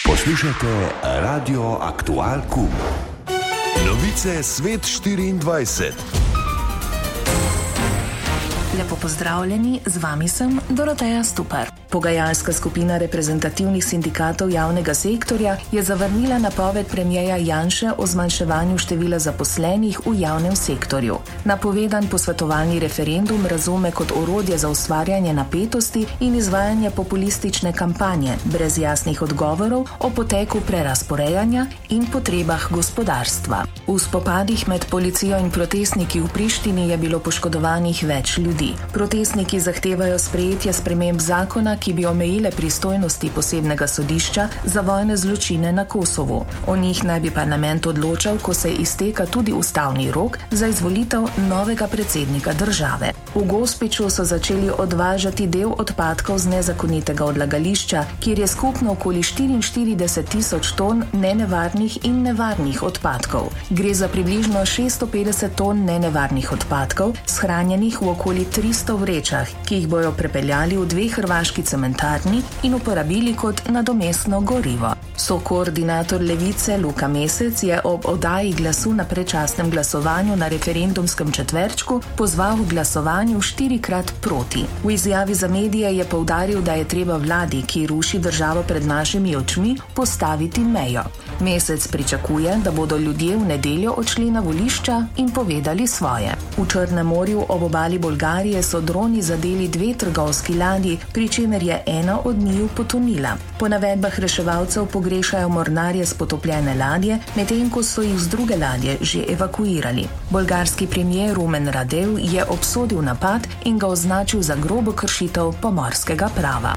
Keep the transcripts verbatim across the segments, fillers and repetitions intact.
Poslušajte Radio Aktual Kum. Novice Svet štiriindvajset. Lepo pozdravljeni, z vami sem Doroteja Stupar. Pogajalska skupina reprezentativnih sindikatov javnega sektorja je zavrnila napoved premierja Janše o zmanjševanju števila zaposlenih v javnem sektorju. Napovedan posvetovalni referendum razume kot orodje za ustvarjanje napetosti in izvajanje populistične kampanje, brez jasnih odgovorov o poteku prerazporejanja in potrebah gospodarstva. V spopadih med policijo in protestniki v Prištini je bilo poškodovanih več ljudi. Protestniki zahtevajo sprejetje sprememb zakona, ki bi omejile pristojnosti posebnega sodišča za vojne zločine na Kosovu. O njih naj bi parlament odločal, ko se izteka tudi ustavni rok za izvolitev novega predsednika države. V Gospiću so začeli odvažati del odpadkov z nezakonitega odlagališča, kjer je skupno okoli štiriinštirideset tisoč ton nenevarnih in nevarnih odpadkov. Gre za približno šeststo petdeset ton nenevarnih odpadkov, shranjenih v okoli tristo vrečah, ki jih bojo prepeljali v dve hrvaški cementarni in uporabili kot nadomestno gorivo. Sokoordinator Levice Luka Mesec je ob oddaji glasu na predčasnem glasovanju na referendumskem četverčku pozval v glasovanju štirikrat proti. V izjavi za medije je poudaril, da je treba vladi, ki ruši državo pred našimi očmi, postaviti mejo. Mesec pričakuje, da bodo ljudje v nedeljo odšli na volišča in povedali svoje. V Črnem morju ob obali Bolgarije so droni zadeli dve trgovski ladji, pri čemer je ena od njiju potonila. Po navedbah reševalcev pogrešajo mornarje s potopljene ladje, medtem ko so jih z druge ladje že evakuirali. Bolgarski premier Rumen Radev je obsodil napad in ga označil za grobo kršitev pomorskega prava.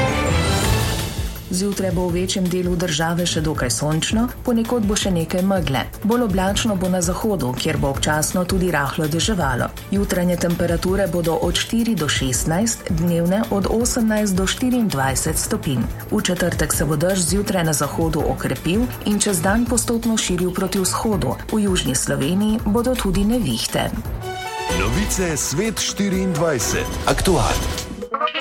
Zjutraj bo v večjem delu države še dokaj sončno, ponekod bo še nekaj megle. Bolj oblačno bo na zahodu, kjer bo občasno tudi rahlo deževalo. Jutranje temperature bodo od štiri do šestnajst, dnevne od osemnajst do štiriindvajset stopinj. V četrtek se bo dež zjutraj na zahodu okrepil in čez dan postopno širil proti vzhodu. V južni Sloveniji bodo tudi nevihte. Novice Svet štiriindvajset. Aktual.